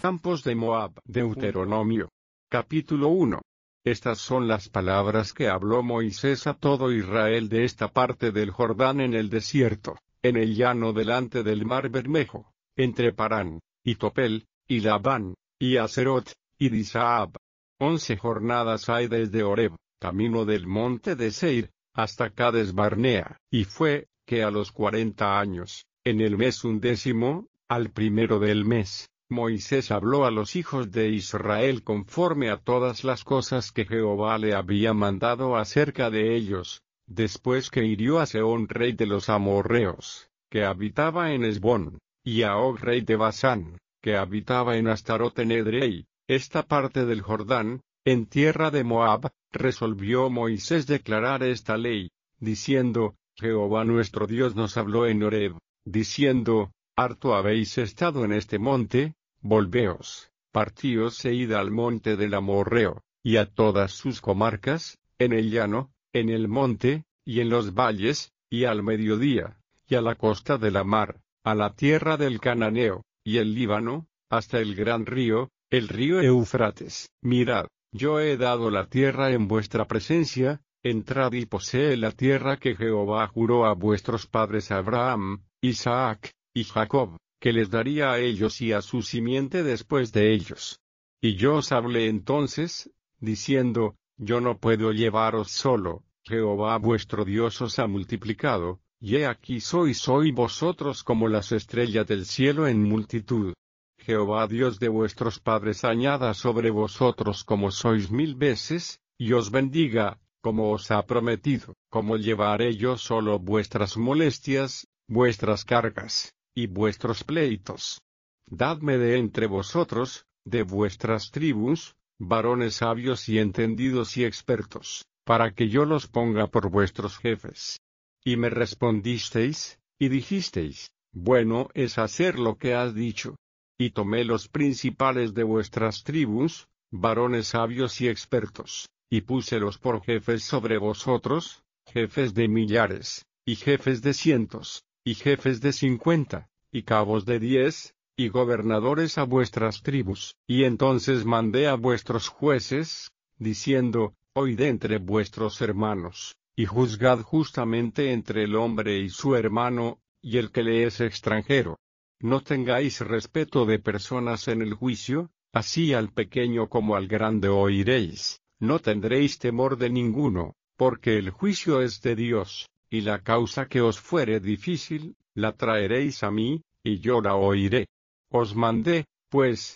campos de Moab. Deuteronomio. Capítulo 1. Estas son las palabras que habló Moisés a todo Israel de esta parte del Jordán en el desierto, en el llano delante del mar Bermejo, entre Parán, y Topel, y Labán, y Aserot, y Disaab. 11 jornadas hay desde Horeb, camino del monte de Seir, hasta Cades Barnea, y fue, que a los 40 años, en el mes 11, al primero del mes, Moisés habló a los hijos de Israel conforme a todas las cosas que Jehová le había mandado acerca de ellos, después que hirió a Sehón rey de los amorreos, que habitaba en Hesbón, y a Og rey de Basán, que habitaba en Astarot en Edrei, esta parte del Jordán, en tierra de Moab. Resolvió Moisés declarar esta ley, diciendo: Jehová nuestro Dios nos habló en Horeb, diciendo: Harto habéis estado en este monte, volveos, partíos e id al monte del Amorreo, y a todas sus comarcas, en el llano, en el monte, y en los valles, y al mediodía, y a la costa de la mar, a la tierra del Cananeo, y el Líbano, hasta el gran río, el río Eufrates. Mirad, yo he dado la tierra en vuestra presencia, entrad y poseed la tierra que Jehová juró a vuestros padres Abraham, Isaac, y Jacob, que les daría a ellos y a su simiente después de ellos. Y yo os hablé entonces, diciendo: Yo no puedo llevaros solo, Jehová vuestro Dios os ha multiplicado, y he aquí sois hoy vosotros como las estrellas del cielo en multitud. Jehová Dios de vuestros padres añada sobre vosotros como sois 1000 veces, y os bendiga, como os ha prometido. Como llevaré yo solo vuestras molestias, vuestras cargas, y vuestros pleitos. Dadme de entre vosotros, de vuestras tribus, varones sabios y entendidos y expertos, para que yo los ponga por vuestros jefes. Y me respondisteis, y dijisteis: Bueno es hacer lo que has dicho. Y tomé los principales de vuestras tribus, varones sabios y expertos, y púselos por jefes sobre vosotros, jefes de millares, y jefes de cientos, y jefes de 50, y cabos de 10, y gobernadores a vuestras tribus. Y entonces mandé a vuestros jueces, diciendo: Oíd entre vuestros hermanos, y juzgad justamente entre el hombre y su hermano, y el que le es extranjero. No tengáis respeto de personas en el juicio, así al pequeño como al grande oiréis. No tendréis temor de ninguno, porque el juicio es de Dios, y la causa que os fuere difícil, la traeréis a mí, y yo la oiré. Os mandé, pues,